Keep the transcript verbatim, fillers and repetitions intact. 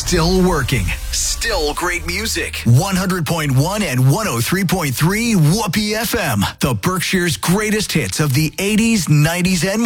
Still working. Still great music. one hundred point one and one oh three point three Whoopee F M. The Berkshire's greatest hits of the eighties, nineties, and